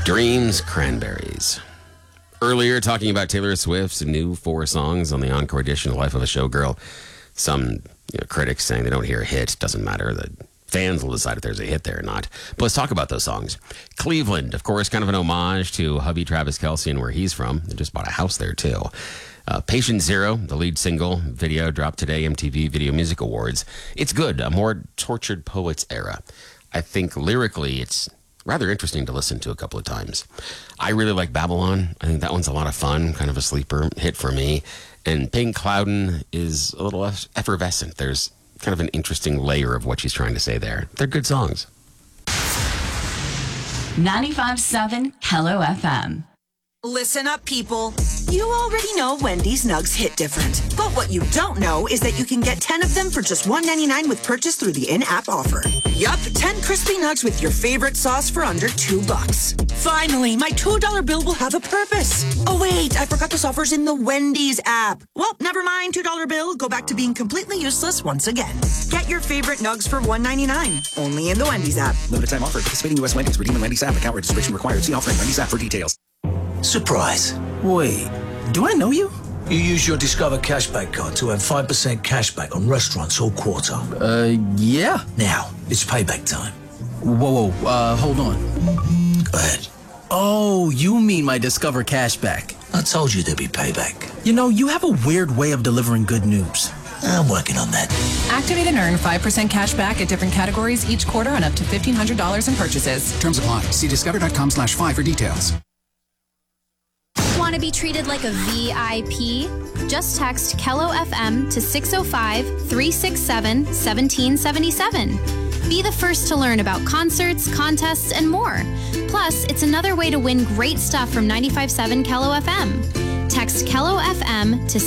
Dreams, Cranberries. Earlier, talking about Taylor Swift's new 4 songs on the encore edition of Life of a Showgirl. Some critics saying they don't hear a hit. Doesn't matter. The fans will decide if there's a hit there or not. But let's talk about those songs. Cleveland, of course, kind of an homage to hubby Travis Kelce and where he's from. They just bought a house there, too. Patient Zero, the lead single video, dropped today, MTV Video Music Awards. It's good, a more Tortured Poets era. I think lyrically it's rather interesting to listen to a couple of times. I really like Babylon. I think that one's a lot of fun, kind of a sleeper hit for me. And Pink Cloudin' is a little effervescent. There's kind of an interesting layer of what she's trying to say there. They're good songs. 95.7 Hello FM. Listen up, people. You already know Wendy's Nugs hit different. But what you don't know is that you can get 10 of them for just $1.99 with purchase through the in-app offer. Yup, 10 crispy nugs with your favorite sauce for under $2. Finally, my $2 bill will have a purpose. Oh wait, I forgot this offer's in the Wendy's app. Well, never mind, $2 bill. Go back to being completely useless once again. Get your favorite nugs for $1.99. Only in the Wendy's app. Limited time offer. Participating U.S. Wendy's. Redeem in Wendy's app. Account registration required. See offer in Wendy's app for details. Surprise. Wait, do I know you? You use your Discover Cashback card to earn 5% cashback on restaurants all quarter. Yeah. Now, it's payback time. Whoa, hold on. Go ahead. Oh, you mean my Discover Cashback. I told you there'd be payback. You know, you have a weird way of delivering good news. I'm working on that. Activate and earn 5% cash back at different categories each quarter on up to $1,500 in purchases. Terms apply. See discover.com/5 for details. Want to be treated like a VIP? Just text Kello FM to 605-367-1777. Be the first to learn about concerts, contests, and more. Plus, it's another way to win great stuff from 95.7 Kello FM. Text Kello FM to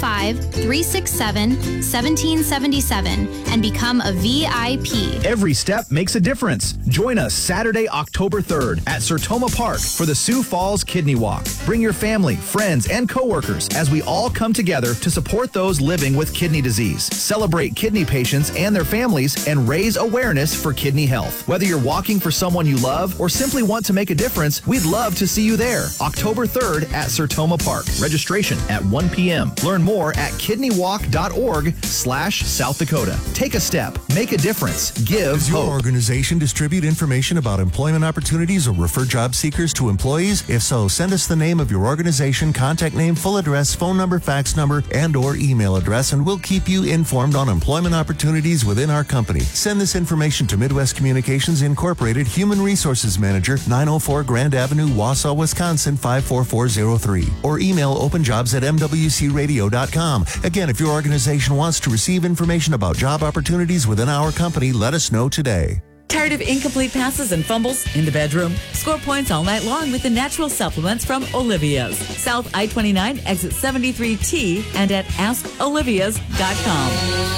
605-367-1777 and become a VIP. Every step makes a difference. Join us Saturday, October 3rd at Sertoma Park for the Sioux Falls Kidney Walk. Bring your family, friends, and coworkers as we all come together to support those living with kidney disease, celebrate kidney patients and their families, and raise awareness for kidney health. Whether you're walking for someone you love or simply want to make a difference, we'd love to see you there. October 3rd at Sertoma Park. Registration at 1 p.m. Learn more at kidneywalk.org/South Dakota. Take a step. Make a difference. Give Does your hope. organization distribute information about employment opportunities or refer job seekers to employees? If so, send us the name of your organization, contact name, full address, phone number, fax number, and or email address, and we'll keep you informed on employment opportunities within our company. Send this information to Midwest Communications Incorporated, Human Resources Manager, 904 Grand Avenue, Wausau, Wisconsin, 54403, or email openjobs@mwcradio.com. Again, if your organization wants to receive information about job opportunities within our company, let us know today. Tired of incomplete passes and fumbles in the bedroom? Score points all night long with the natural supplements from Olivia's. South I-29, exit 73T, and at askolivias.com.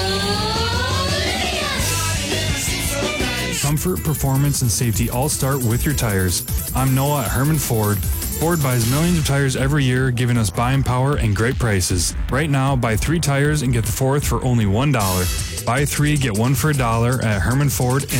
Comfort, performance, and safety all start with your tires. I'm Noah at Herman Ford. Ford buys millions of tires every year, giving us buying power and great prices. Right now, buy 3 tires and get the 4th for only $1. Buy 3, get 1 for $1 at Herman Ford.